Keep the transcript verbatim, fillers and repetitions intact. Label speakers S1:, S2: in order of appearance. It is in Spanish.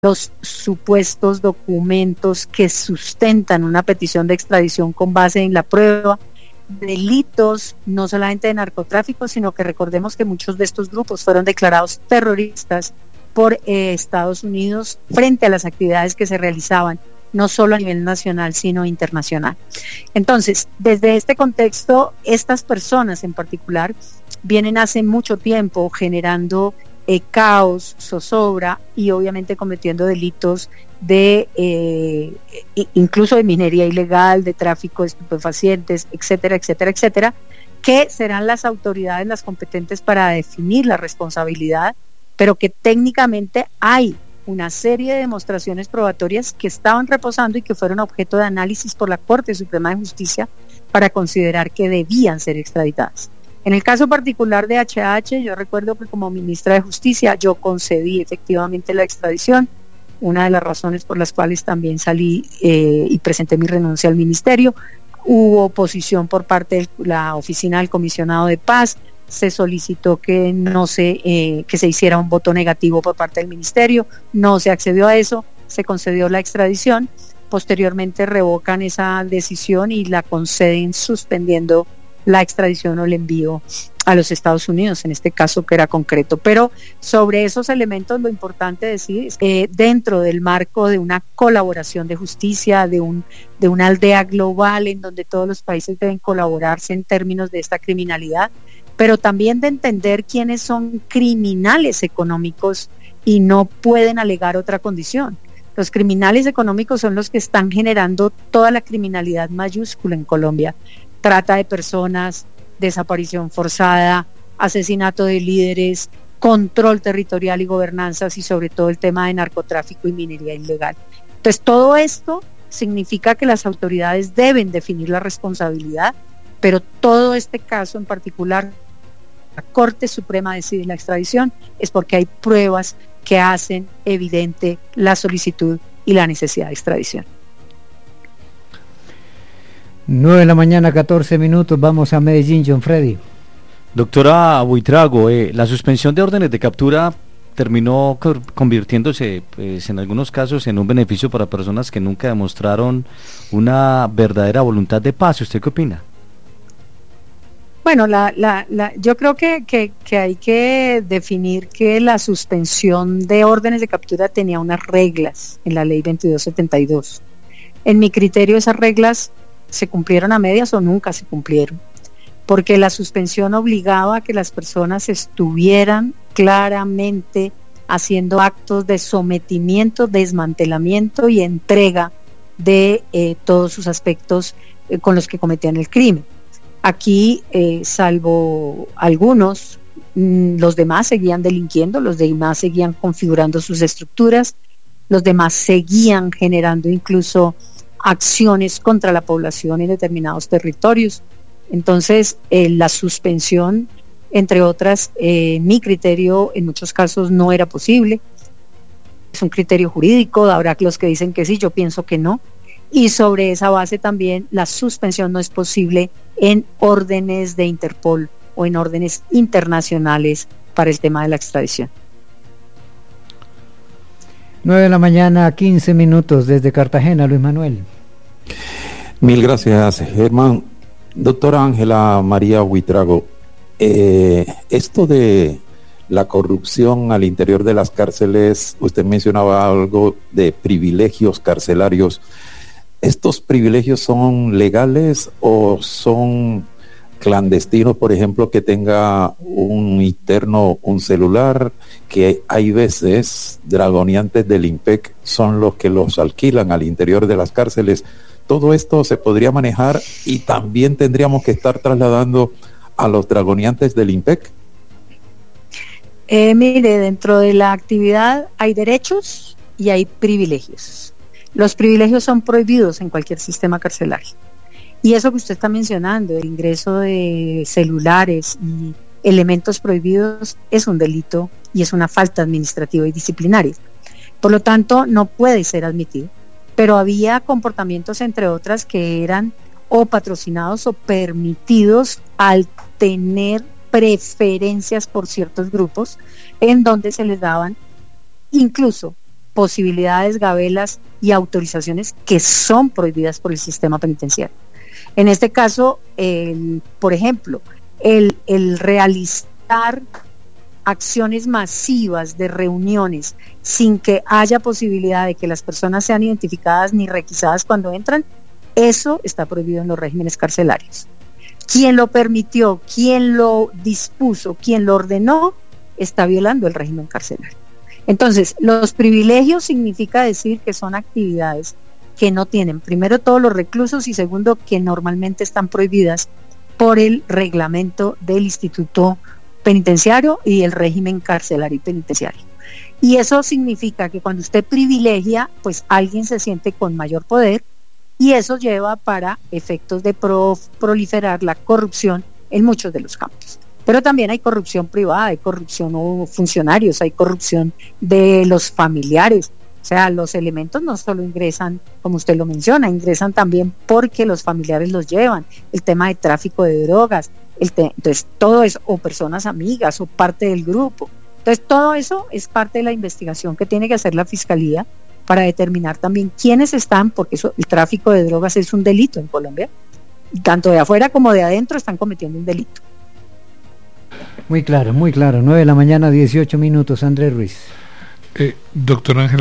S1: los supuestos documentos que sustentan una petición de extradición con base en la prueba, delitos no solamente de narcotráfico, sino que recordemos que muchos de estos grupos fueron declarados terroristas por eh, Estados Unidos frente a las actividades que se realizaban, no solo a nivel nacional, sino internacional. Entonces, desde este contexto, estas personas en particular vienen hace mucho tiempo generando eh, caos, zozobra y obviamente cometiendo delitos de eh, incluso de minería ilegal, de tráfico de estupefacientes, etcétera, etcétera, etcétera, que serán las autoridades las competentes para definir la responsabilidad, pero que técnicamente hay una serie de demostraciones probatorias que estaban reposando y que fueron objeto de análisis por la Corte Suprema de Justicia para considerar que debían ser extraditadas. En el caso particular de H H, yo recuerdo que como ministra de Justicia yo concedí efectivamente la extradición, una de las razones por las cuales también salí eh, y presenté mi renuncia al ministerio. Hubo oposición por parte de la oficina del comisionado de paz, se solicitó que no se eh, que se hiciera un voto negativo por parte del ministerio, no se accedió a eso, se concedió la extradición, posteriormente revocan esa decisión y la conceden suspendiendo la extradición o el envío a los Estados Unidos, en este caso que era concreto. Pero sobre esos elementos lo importante decir es que dentro del marco de una colaboración de justicia, de, un, de una aldea global en donde todos los países deben colaborarse en términos de esta criminalidad, pero también de entender quiénes son criminales económicos y no pueden alegar otra condición. Los criminales económicos son los que están generando toda la criminalidad mayúscula en Colombia. Trata de personas, desaparición forzada, asesinato de líderes, control territorial y gobernanzas y sobre todo el tema de narcotráfico y minería ilegal. Entonces todo esto significa que las autoridades deben definir la responsabilidad, pero todo este caso en particular, la Corte Suprema decide la extradición, es porque hay pruebas que hacen evidente la solicitud y la necesidad de extradición.
S2: nueve de la mañana, catorce minutos, vamos a Medellín, John Freddy.
S3: Doctora Buitrago, eh, la suspensión de órdenes de captura terminó co- convirtiéndose pues, en algunos casos en un beneficio para personas que nunca demostraron una verdadera voluntad de paz. ¿Usted qué opina?
S1: Bueno, la, la, la, yo creo que, que, que hay que definir que la suspensión de órdenes de captura tenía unas reglas en la ley veintidós setenta y dos. En mi criterio esas reglas se cumplieron a medias o nunca se cumplieron, porque la suspensión obligaba a que las personas estuvieran claramente haciendo actos de sometimiento, desmantelamiento y entrega de eh, todos sus aspectos eh, con los que cometían el crimen. Aquí, eh, salvo algunos, mmm, los demás seguían delinquiendo, los demás seguían configurando sus estructuras, los demás seguían generando incluso acciones contra la población en determinados territorios. Entonces, eh, la suspensión, entre otras, eh, mi criterio en muchos casos no era posible. Es un criterio jurídico, habrá los que dicen que sí, yo pienso que no. Y sobre esa base también la suspensión no es posible en órdenes de Interpol o en órdenes internacionales para el tema de la extradición.
S2: nueve de la mañana, quince minutos, desde Cartagena, Luis Manuel.
S4: Mil gracias, Germán. Doctora Ángela María Buitrago, eh, esto de la corrupción al interior de las cárceles, usted mencionaba algo de privilegios carcelarios. ¿Estos privilegios son legales o son clandestinos? Por ejemplo, que tenga un interno un celular, que hay veces dragoneantes del INPEC son los que los alquilan al interior de las cárceles. Todo esto se podría manejar y también tendríamos que estar trasladando a los dragoneantes del INPEC.
S1: Eh, mire, dentro de la actividad hay derechos y hay privilegios. Los privilegios son prohibidos en cualquier sistema carcelario. Y eso que usted está mencionando, el ingreso de celulares y elementos prohibidos, es un delito y es una falta administrativa y disciplinaria. Por lo tanto, no puede ser admitido. Pero había comportamientos, entre otras, que eran o patrocinados o permitidos al tener preferencias por ciertos grupos, en donde se les daban incluso posibilidades, gabelas y autorizaciones que son prohibidas por el sistema penitenciario. En este caso, el, por ejemplo, el, el realizar acciones masivas de reuniones sin que haya posibilidad de que las personas sean identificadas ni requisadas cuando entran, eso está prohibido en los regímenes carcelarios. Quien lo permitió, quien lo dispuso, quien lo ordenó, está violando el régimen carcelario. Entonces, los privilegios significa decir que son actividades que no tienen, primero, todos los reclusos y segundo, que normalmente están prohibidas por el reglamento del Instituto Penitenciario y el régimen carcelario y penitenciario. Y eso significa que cuando usted privilegia, pues alguien se siente con mayor poder y eso lleva para efectos de pro, proliferar la corrupción en muchos de los campos. Pero también hay corrupción privada, hay corrupción de funcionarios, hay corrupción de los familiares. O sea, los elementos no solo ingresan, como usted lo menciona, ingresan también porque los familiares los llevan. El tema de tráfico de drogas, el te- entonces todo eso, o personas amigas, o parte del grupo. Entonces todo eso es parte de la investigación que tiene que hacer la Fiscalía para determinar también quiénes están, porque eso, el tráfico de drogas es un delito en Colombia. Tanto de afuera como de adentro están cometiendo un delito.
S2: Muy claro, muy claro. nueve de la mañana, dieciocho minutos. Andrés Ruiz.
S5: Eh, doctor Ángel.